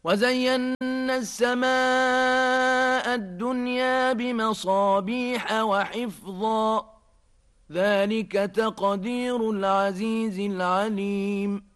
وزينا السماء الدنيا بمصابيح وحفظا ذلك تقدير العزيز العليم